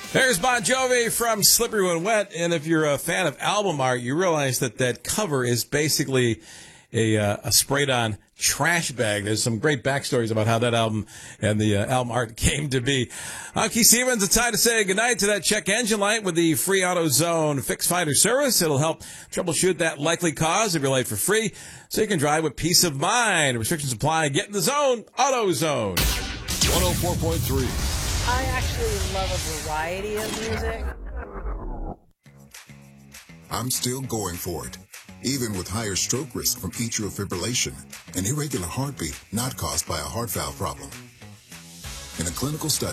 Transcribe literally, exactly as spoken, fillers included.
There's Bon Jovi from Slippery When Wet, and if you're a fan of album art, you realize that that cover is basically a, uh, a sprayed-on trash bag. There's some great backstories about how that album and the uh, album art came to be. I'm Keith Stevens. It's time to say goodnight to that check engine light with the free AutoZone Fix Finder service. It'll help troubleshoot that likely cause of your light for free, so you can drive with peace of mind. Restrictions apply. Get in the zone. AutoZone. one oh four point three. I actually love a variety of music. I'm still going for it, even with higher stroke risk from atrial fibrillation, an irregular heartbeat not caused by a heart valve problem. In a clinical study,